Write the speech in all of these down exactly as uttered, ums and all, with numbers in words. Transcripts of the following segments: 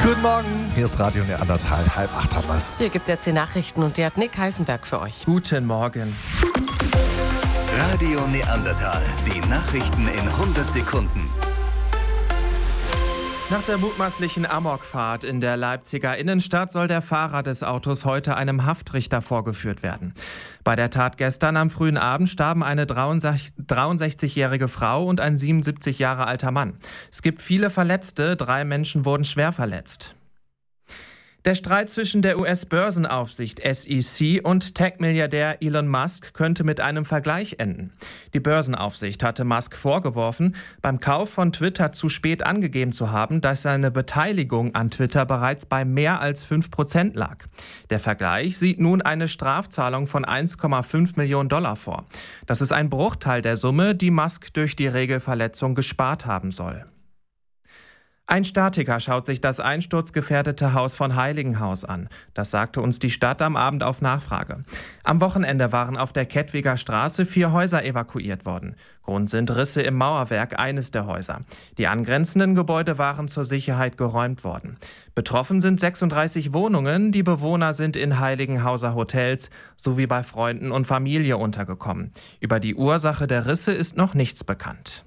Guten Morgen, hier ist Radio Neandertal, halb acht haben wir's. Hier gibt es jetzt die Nachrichten und die hat Nick Heisenberg für euch. Guten Morgen. Radio Neandertal, die Nachrichten in hundert Sekunden. Nach der mutmaßlichen Amokfahrt in der Leipziger Innenstadt soll der Fahrer des Autos heute einem Haftrichter vorgeführt werden. Bei der Tat gestern am frühen Abend starben eine dreiundsechzigjährige Frau und ein siebenundsiebzig Jahre alter Mann. Es gibt viele Verletzte, drei Menschen wurden schwer verletzt. Der Streit zwischen der U S-Börsenaufsicht S E C und Tech-Milliardär Elon Musk könnte mit einem Vergleich enden. Die Börsenaufsicht hatte Musk vorgeworfen, beim Kauf von Twitter zu spät angegeben zu haben, dass seine Beteiligung an Twitter bereits bei mehr als fünf Prozent lag. Der Vergleich sieht nun eine Strafzahlung von eins Komma fünf Millionen Dollar vor. Das ist ein Bruchteil der Summe, die Musk durch die Regelverletzung gespart haben soll. Ein Statiker schaut sich das einsturzgefährdete Haus von Heiligenhaus an. Das sagte uns die Stadt am Abend auf Nachfrage. Am Wochenende waren auf der Kettwiger Straße vier Häuser evakuiert worden. Grund sind Risse im Mauerwerk eines der Häuser. Die angrenzenden Gebäude waren zur Sicherheit geräumt worden. Betroffen sind sechsunddreißig Wohnungen. Die Bewohner sind in Heiligenhauser Hotels sowie bei Freunden und Familie untergekommen. Über die Ursache der Risse ist noch nichts bekannt.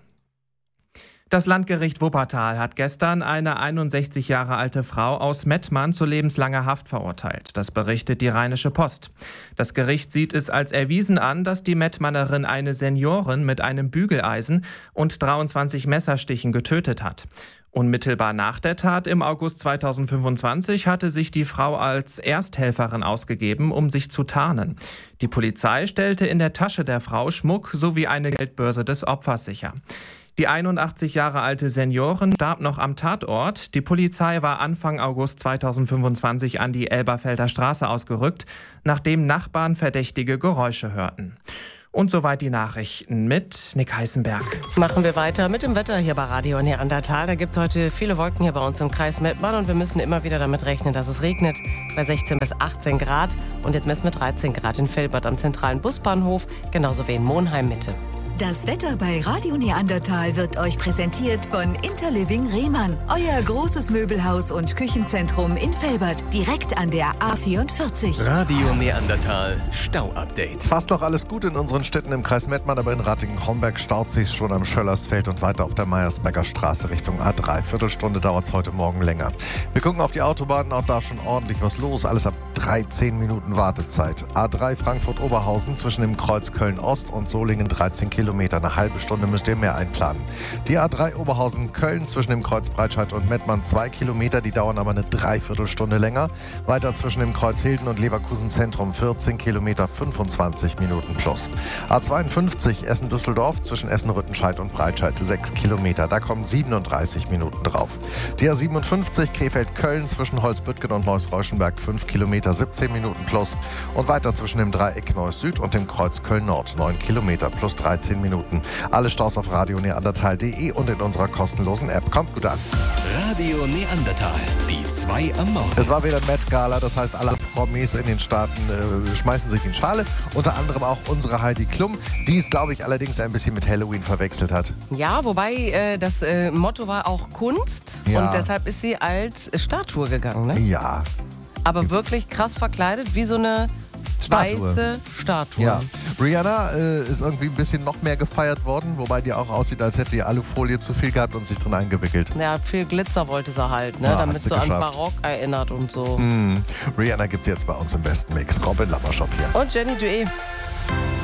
Das Landgericht Wuppertal hat gestern eine einundsechzig Jahre alte Frau aus Mettmann zu lebenslanger Haft verurteilt. Das berichtet die Rheinische Post. Das Gericht sieht es als erwiesen an, dass die Mettmannerin eine Seniorin mit einem Bügeleisen und dreiundzwanzig Messerstichen getötet hat. Unmittelbar nach der Tat im August zweitausendfünfundzwanzig hatte sich die Frau als Ersthelferin ausgegeben, um sich zu tarnen. Die Polizei stellte in der Tasche der Frau Schmuck sowie eine Geldbörse des Opfers sicher. Die einundachtzig Jahre alte Seniorin starb noch am Tatort. Die Polizei war Anfang August zweitausendfünfundzwanzig an die Elberfelder Straße ausgerückt, nachdem Nachbarn verdächtige Geräusche hörten. Und soweit die Nachrichten mit Nick Heisenberg. Machen wir weiter mit dem Wetter hier bei Radio Neandertal. Da gibt es heute viele Wolken hier bei uns im Kreis Mettmann und wir müssen immer wieder damit rechnen, dass es regnet bei sechzehn bis achtzehn Grad. Und jetzt messen wir dreizehn Grad in Velbert am zentralen Busbahnhof, genauso wie in Monheim Mitte. Das Wetter bei Radio Neandertal wird euch präsentiert von Interliving Rehmann. Euer großes Möbelhaus und Küchenzentrum in Velbert, direkt an der A vierundvierzig. Radio Neandertal Stau-Update. Fast noch alles gut in unseren Städten im Kreis Mettmann, aber in Ratingen-Homberg staut sich schon am Schöllersfeld und weiter auf der Meiersberger Straße Richtung A drei. Viertelstunde dauert es heute Morgen länger. Wir gucken auf die Autobahnen, auch da schon ordentlich was los. Alles ab dreizehn Minuten Wartezeit. A drei Frankfurt-Oberhausen zwischen dem Kreuz Köln-Ost und Solingen dreizehn Kilometer. Eine halbe Stunde müsst ihr mehr einplanen. Die A drei Oberhausen-Köln zwischen dem Kreuz Breitscheid und Mettmann zwei Kilometer, die dauern aber eine Dreiviertelstunde länger. Weiter zwischen dem Kreuz Hilden und Leverkusen Zentrum vierzehn Kilometer, fünfundzwanzig Minuten plus. A zweiundfünfzig Essen-Düsseldorf zwischen Essen-Rüttenscheid und Breitscheid sechs Kilometer, da kommen siebenunddreißig Minuten drauf. Die A siebenundfünfzig Krefeld-Köln zwischen Holzbüttgen und Neuss-Reuschenberg fünf Kilometer, siebzehn Minuten plus. Und weiter zwischen dem Dreieck Neuss Süd und dem Kreuz Köln-Nord neun Kilometer plus dreizehn Minuten. Alle Staus auf radio neandertal punkt de und in unserer kostenlosen App. Kommt gut an. Radio Neandertal, die zwei am Morgen. Es war wieder Met Gala, das heißt, alle Promis in den Staaten äh, schmeißen sich in Schale. Unter anderem auch unsere Heidi Klum, die es, glaube ich, allerdings ein bisschen mit Halloween verwechselt hat. Ja, wobei äh, das äh, Motto war auch Kunst Ja. und deshalb ist sie als Statue gegangen. Ne? Ja. Aber wirklich krass verkleidet, wie so eine Statue. weiße Statue. Ja. Rihanna äh, ist irgendwie ein bisschen noch mehr gefeiert worden, wobei die auch aussieht, als hätte die Alufolie zu viel gehabt und sich drin eingewickelt. Ja, viel Glitzer wollte sie halt, ne? Ja, damit hat sie so an geschafft. Barock erinnert und so. Hm. Rihanna gibt's jetzt bei uns im besten Mix. Robin Lammershop hier. Und Jenny Duet.